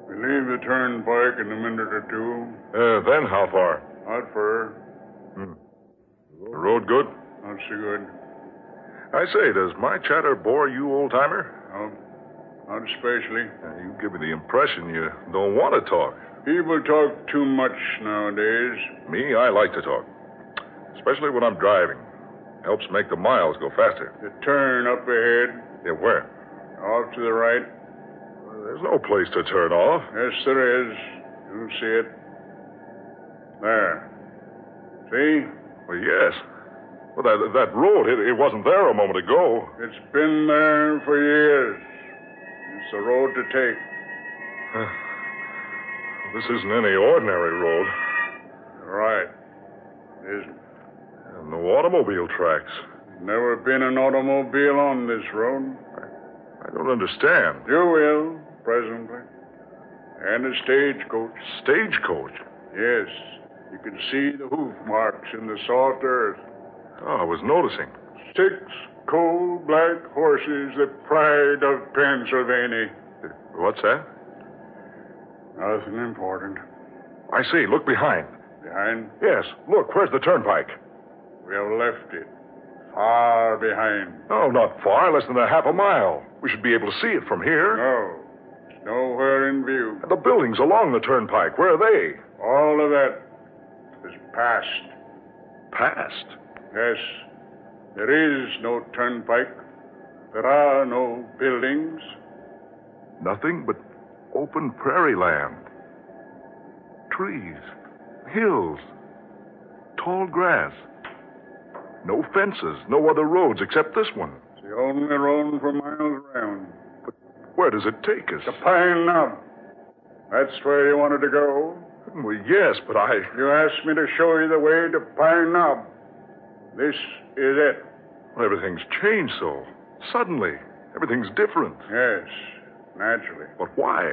We leave the turnpike in a minute or two. Then how far? Not far. The road good? Not so good. I say, does my chatter bore you, old-timer? No, not especially. You give me the impression you don't want to talk. People talk too much nowadays. Me, I like to talk. Especially when I'm driving. Helps make the miles go faster. The turn up ahead. Yeah, where? Off to the right. There's no place to turn off. Yes, there is. You'll see it. There. See? Well, yes. Well, that road, it wasn't there a moment ago. It's been there for years. It's the road to take. This isn't any ordinary road. Right. It isn't. No automobile tracks. Never been an automobile on this road. I don't understand. You will, presently. And a stagecoach. Stagecoach? Yes. You can see the hoof marks in the soft earth. Oh, I was noticing. 6 coal-black horses, the pride of Pennsylvania. What's that? Nothing important. I see. Look behind. Behind? Yes. Look, where's the turnpike? We have left it. Far behind. Oh, not far. Less than a half a mile. We should be able to see it from here. No. It's nowhere in view. The buildings along the turnpike, where are they? All of that is past. Past? Yes. There is no turnpike. There are no buildings. Nothing but open prairie land. Trees. Hills. Tall grass. No fences, no other roads except this one. It's the only road for miles around. But where does it take us? To Pine Knob. That's where you wanted to go. Well, yes, but You asked me to show you the way to Pine Knob. This is it. Well, everything's changed so. Suddenly. Everything's different. Yes, naturally. But why?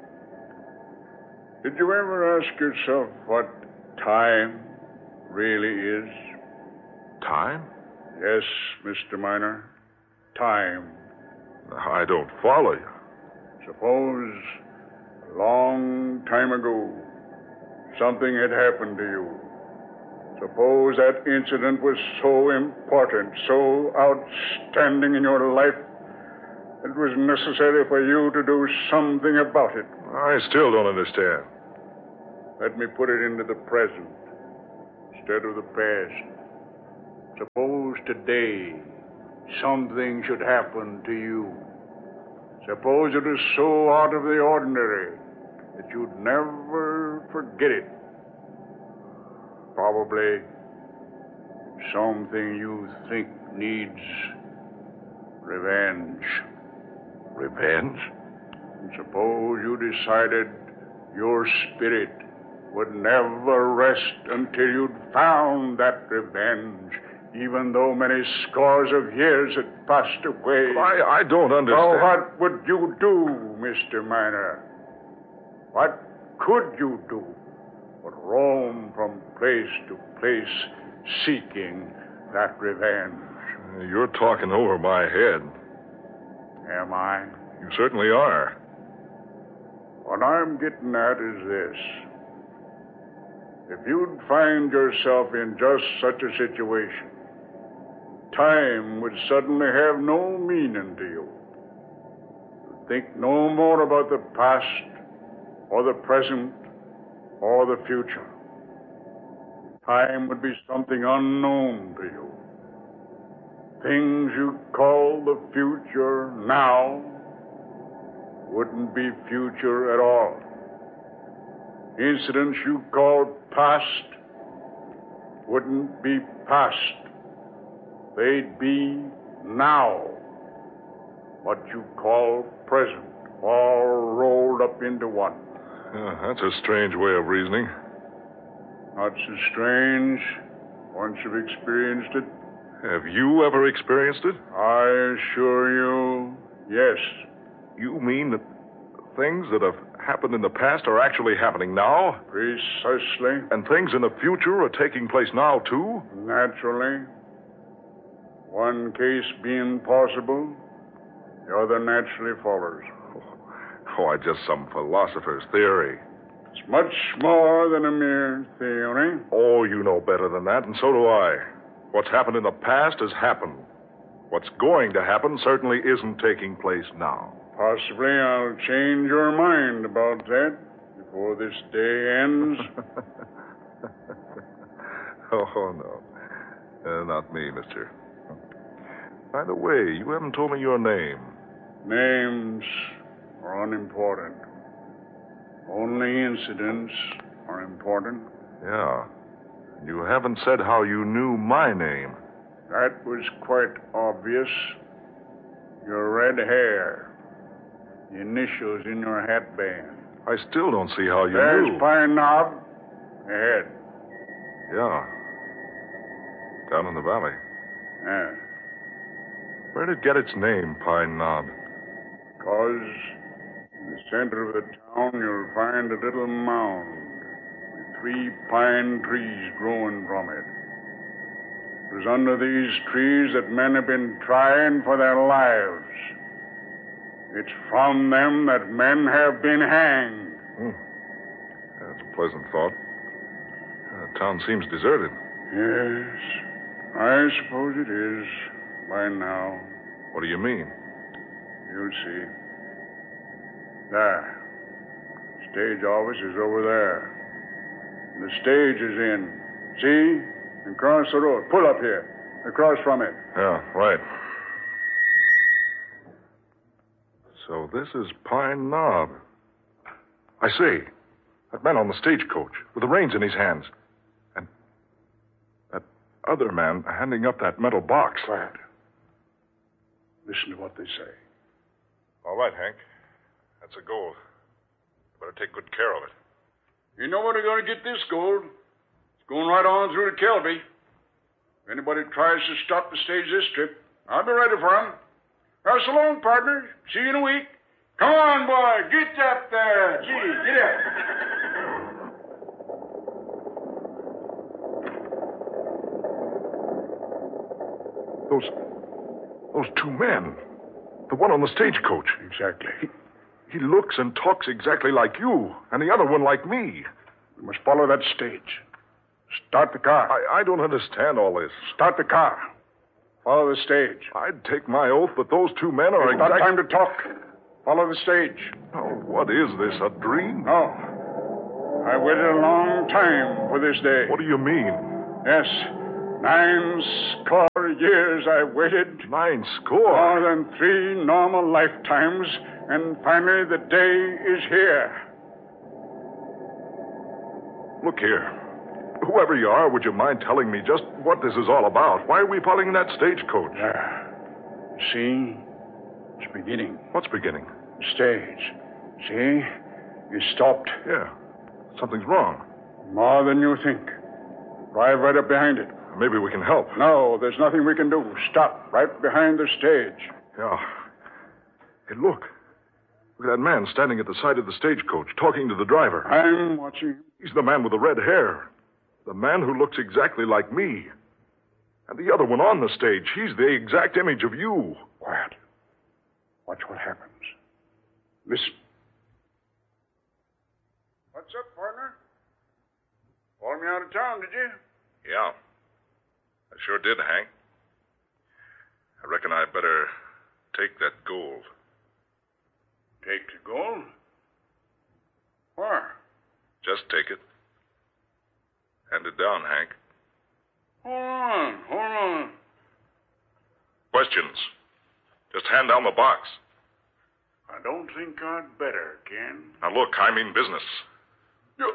Did you ever ask yourself what time really is? Time? Yes, Mr. Miner. Time. I don't follow you. Suppose a long time ago something had happened to you. Suppose that incident was so important, so outstanding in your life, it was necessary for you to do something about it. I still don't understand. Let me put it into the present instead of the past. Suppose today something should happen to you. Suppose it is so out of the ordinary that you'd never forget it. Probably something you think needs revenge. Revenge? And suppose you decided your spirit would never rest until you'd found that revenge, even though many scores of years had passed away. I don't understand. So what would you do, Mr. Miner? What could you do but roam from place to place seeking that revenge? You're talking over my head. Am I? You certainly are. What I'm getting at is this. If you'd find yourself in just such a situation, time would suddenly have no meaning to you. You'd think no more about the past or the present or the future. Time would be something unknown to you. Things you call the future now wouldn't be future at all. Incidents you call past wouldn't be past. They'd be now. What you call present, all rolled up into one. That's a strange way of reasoning. Not so strange once you've experienced it. Have you ever experienced it? I assure you, yes. You mean that things that have happened in the past are actually happening now? Precisely. And things in the future are taking place now, too? Naturally. One case being possible, the other naturally follows. Why, just some philosopher's theory. It's much more than a mere theory. Oh, you know better than that, and so do I. What's happened in the past has happened. What's going to happen certainly isn't taking place now. Possibly I'll change your mind about that before this day ends. Oh, no. Not me, mister. By the way, you haven't told me your name. Names are unimportant. Only incidents are important. Yeah. You haven't said how you knew my name. That was quite obvious. Your red hair. The initials in your hatband. I still don't see how you There's knew. Pine Knob. Ahead. Yeah. Down in the valley. Yeah. Where did it get its name, Pine Knob? Because in the center of the town you'll find a little mound with 3 pine trees growing from it. It was under these trees that men have been trying for their lives. It's from them that men have been hanged. That's a pleasant thought. The town seems deserted. Yes, I suppose it is by now. What do you mean? You'll see. There. Stage office is over there. The stage is in. See? Across the road. Pull up here. Across from it. Yeah, right. So this is Pine Knob. I see. That man on the stagecoach with the reins in his hands. And that other man handing up that metal box. Quiet. Listen to what they say. All right, Hank. That's a gold. You better take good care of it. You know where they're going to get this gold? It's going right on through to Kelby. If anybody tries to stop the stage this trip, I'll be ready for them. Well, so long, partner. See you in a week. Come on, boy. Get up there. Gee, get up. Those 2 men. The one on the stagecoach. Exactly. He looks and talks exactly like you, and the other one like me. We must follow that stage. Start the car. I don't understand all this. Start the car. Follow the stage. I'd take my oath that those 2 men are It's not time to talk. Follow the stage. Oh, what is this, a dream? No. I waited a long time for this day. What do you mean? Yes. 9 score years I waited. 9 score? More than 3 normal lifetimes. And finally the day is here. Look here. Whoever you are, would you mind telling me just what this is all about? Why are we following that stagecoach? See? It's beginning. What's beginning? Stage. See? You stopped. Yeah. Something's wrong. More than you think. Drive right up behind it. Maybe we can help. No, there's nothing we can do. Stop right behind the stage. Yeah. Hey, look. Look at that man standing at the side of the stagecoach, talking to the driver. I'm watching him. He's the man with the red hair. The man who looks exactly like me. And the other one on the stage, he's the exact image of you. Quiet. Watch what happens. Listen. What's up, partner? Followed me out of town, did you? Yeah. I sure did, Hank. I reckon I'd better take that gold. Take the gold? Where? Just take it. Hand it down, Hank. Hold on. Questions? Just hand down the box. I don't think I'd better, Ken. Now, look, I mean business. You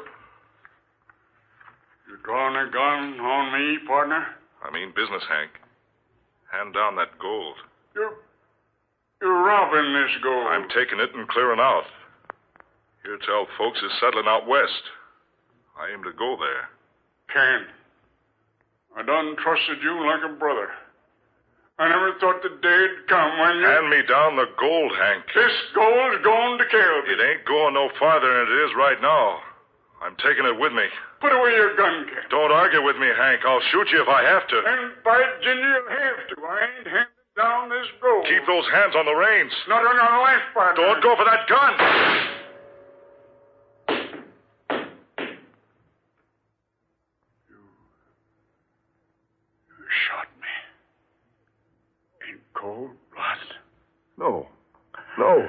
drawing a gun on me, partner? I mean business, Hank. Hand down that gold. You're robbing this gold. I'm taking it and clearing out. Here tell folks is settling out west. I aim to go there. Ken, I done trusted you like a brother. I never thought the day'd come when you... Hand me down the gold, Hank. This gold's going to Kelby. It ain't going no farther than it is right now. I'm taking it with me. Put away your gun, Ken. Don't argue with me, Hank. I'll shoot you if I have to. And by Ginger, you'll have to. I ain't handing down this road. Keep those hands on the reins. Not on your life, partner. Don't go for that gun. You shot me. In cold blood. No. No.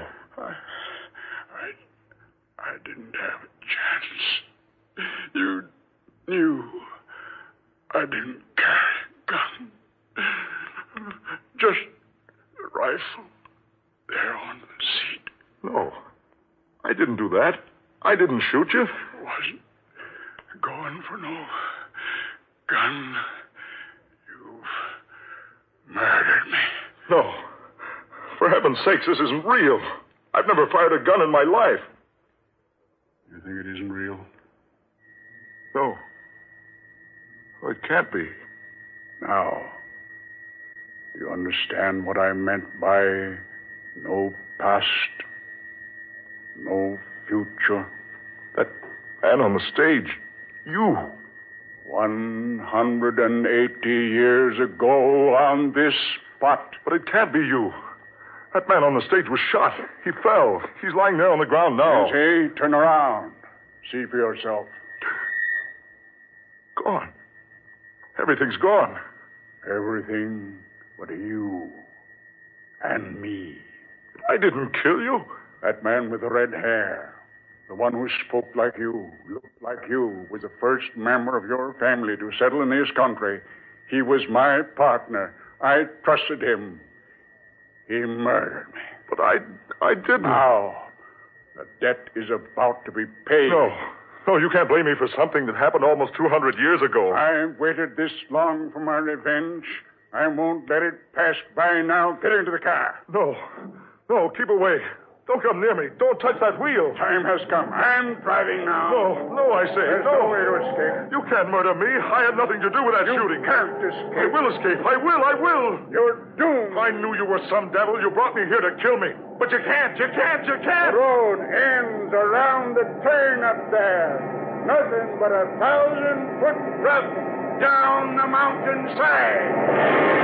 I didn't have a chance. You knew I didn't carry a gun. Just the rifle there on the seat. No. I didn't do that. I didn't shoot you. Wasn't going for no gun. You've murdered me. No. For heaven's sakes, this isn't real. I've never fired a gun in my life. You think it isn't real? No. Oh, it can't be. Now, you understand what I meant by no past, no future? That man on the stage, you. 180 years ago on this spot. But it can't be you. That man on the stage was shot. He fell. He's lying there on the ground now. Yes, hey, turn around. See for yourself. Gone. Everything's gone. Everything but you and me. I didn't kill you. That man with the red hair, the one who spoke like you, looked like you, was the first member of your family to settle in this country. He was my partner. I trusted him. He murdered me. But I didn't. Now, the debt is about to be paid. No, you can't blame me for something that happened almost 200 years ago. I've waited this long for my revenge. I won't let it pass by now. Get into the car. No, keep away. Don't come near me. Don't touch that wheel. Time has come. I'm driving now. No, I say. There's no way to escape. You can't murder me. I had nothing to do with that shooting. You can't escape. I will escape. I will. You're doomed. I knew you were some devil. You brought me here to kill me. But you can't. The road ends around the turn up there. Nothing but a 1,000-foot drop down the mountainside.